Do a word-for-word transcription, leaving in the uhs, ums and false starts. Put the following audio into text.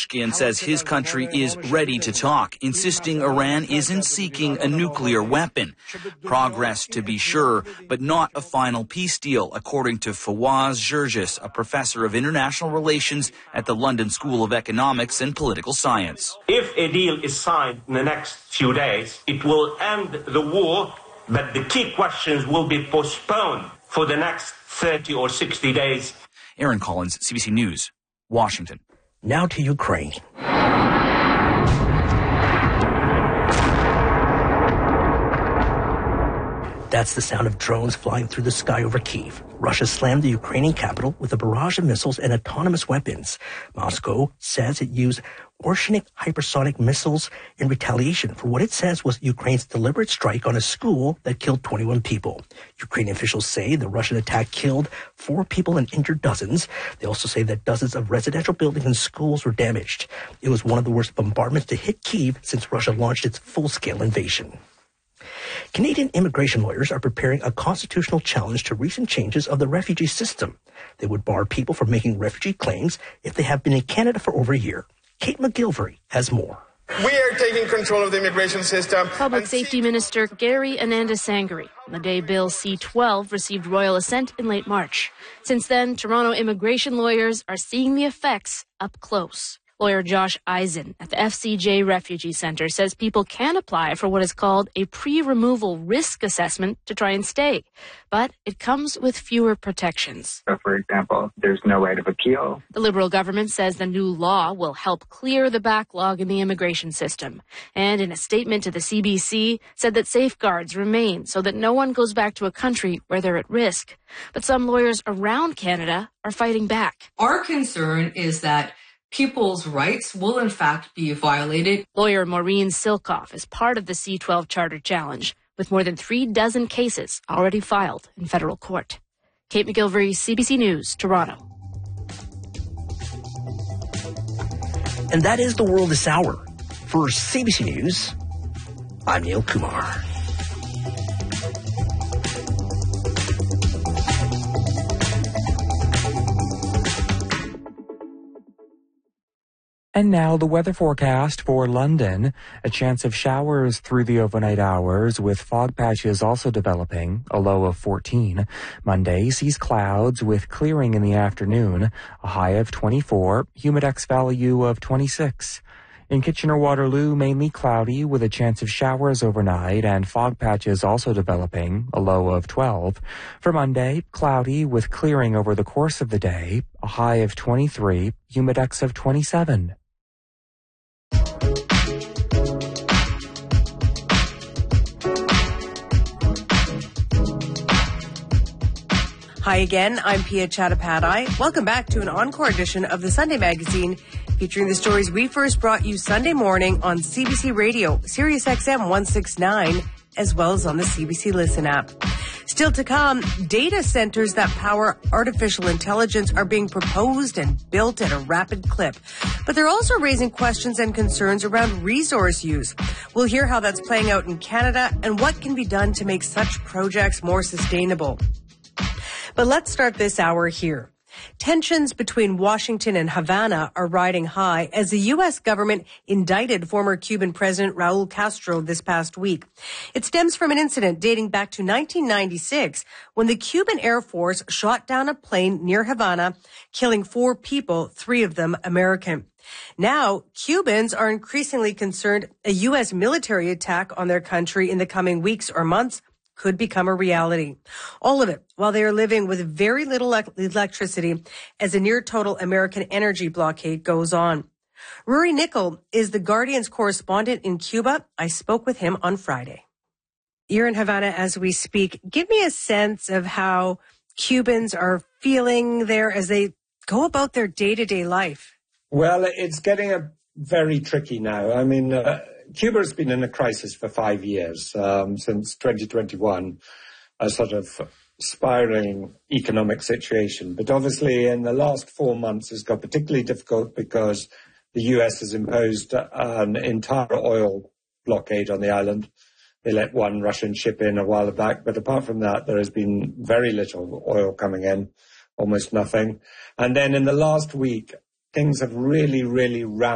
Pezeshkian says his country is ready to talk, insisting Iran isn't seeking a nuclear weapon. Progress, to be sure, but not a final peace deal, according to Fawaz Gergis, a professor of international relations at the London School of Economics and Political Science. If a deal is signed in the next few days, it will end the war, but the key questions will be postponed for the next thirty or sixty days. Aaron Collins, C B C News, Washington. Now to Ukraine. That's the sound of drones flying through the sky over Kyiv. Russia slammed the Ukrainian capital with a barrage of missiles and autonomous weapons. Moscow says it used Orshanik hypersonic missiles in retaliation for what it says was Ukraine's deliberate strike on a school that killed twenty-one people. Ukrainian officials say the Russian attack killed four people and injured dozens. They also say that dozens of residential buildings and schools were damaged. It was one of the worst bombardments to hit Kyiv since Russia launched its full-scale invasion. Canadian immigration lawyers are preparing a constitutional challenge to recent changes of the refugee system. They would bar people from making refugee claims if they have been in Canada for over a year. Kate McGilvery has more. We are taking control of the immigration system. Public Safety Minister Gary Anandasangari on the day Bill C twelve received royal assent in late March. Since then, Toronto immigration lawyers are seeing the effects up close. Lawyer Josh Eisen at the F C J Refugee Center says people can apply for what is called a pre-removal risk assessment to try and stay, but it comes with fewer protections. So, for example, there's no right of appeal. The Liberal government says the new law will help clear the backlog in the immigration system, and in a statement to the C B C said that safeguards remain so that no one goes back to a country where they're at risk. But some lawyers around Canada are fighting back. Our concern is that people's rights will in fact be violated. Lawyer Maureen Silkoff is part of the C twelve Charter Challenge, with more than three dozen cases already filed in federal court. Kate McGilvery, C B C News, Toronto. And that is the world this hour. For C B C News, I'm Neil Kumar. And now the weather forecast for London. A chance of showers through the overnight hours with fog patches also developing, a low of fourteen. Monday sees clouds with clearing in the afternoon, a high of twenty-four, humidex value of twenty-six. In Kitchener-Waterloo, mainly cloudy with a chance of showers overnight and fog patches also developing, a low of twelve. For Monday, cloudy with clearing over the course of the day, a high of twenty-three, humidex of twenty-seven. Hi again, I'm Pia Chattopadhyay. Welcome back to an encore edition of the Sunday Magazine, featuring the stories we first brought you Sunday morning on C B C Radio, Sirius X M one sixty-nine, as well as on the C B C Listen app. Still to come, data centers that power artificial intelligence are being proposed and built at a rapid clip. But they're also raising questions and concerns around resource use. We'll hear how that's playing out in Canada and what can be done to make such projects more sustainable. But let's start this hour here. Tensions between Washington and Havana are riding high as the U S government indicted former Cuban President Raul Castro this past week. It stems from an incident dating back to nineteen ninety-six when the Cuban Air Force shot down a plane near Havana, killing four people, three of them American. Now, Cubans are increasingly concerned a U S military attack on their country in the coming weeks or months could become a reality. All of it while they are living with very little electricity as a near-total American energy blockade goes on. Rory Nickel is the Guardian's correspondent in Cuba. I spoke with him on Friday. You're in Havana as we speak. Give me a sense of how Cubans are feeling there as they go about their day-to-day life. Well, it's getting a very tricky now. I mean, uh, Cuba has been in a crisis for five years, um, since twenty twenty-one, a sort of spiraling economic situation. But obviously in the last four months it's got particularly difficult because the U S has imposed an entire oil blockade on the island. They let one Russian ship in a while back, but apart from that, there has been very little oil coming in, almost nothing. And then in the last week, things have really, really ramped